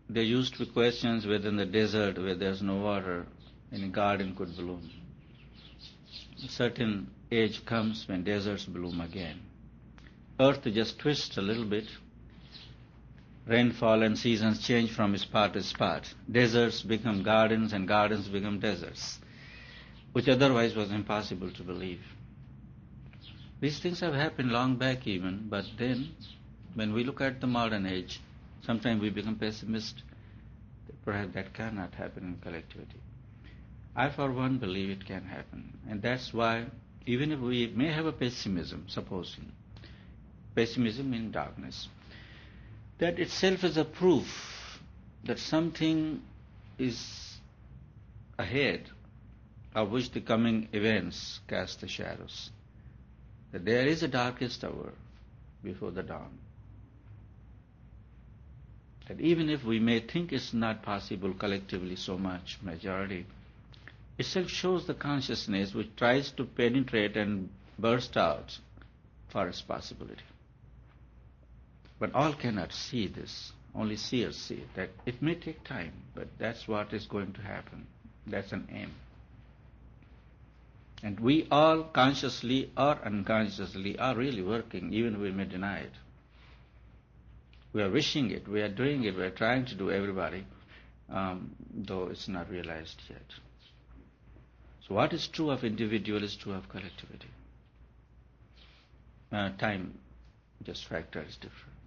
there used to be questions whether in the desert where there's no water, any garden could bloom. A certain age comes when deserts bloom again. Earth just twists a little bit. Rainfall and seasons change from spot to spot. Deserts become gardens and gardens become deserts, which otherwise was impossible to believe. These things have happened long back even, but then when we look at the modern age, sometimes we become pessimistic. Perhaps that cannot happen in collectivity. I, for one, believe it can happen. And that's why, even if we may have a pessimism, supposing, pessimism in darkness, that itself is a proof that something is ahead of which the coming events cast the shadows. That there is a darkest hour before the dawn. That even if we may think it's not possible collectively so much, majority, itself shows the consciousness which tries to penetrate and burst out for its possibility. But all cannot see this. Only seers see it. That it may take time, but that's what is going to happen. That's an aim. And we all, consciously or unconsciously, are really working, even if we may deny it. We are wishing it, we are doing it, we are trying to do, everybody, though it's not realized yet. So what is true of individual is true of collectivity. Time just factor is different.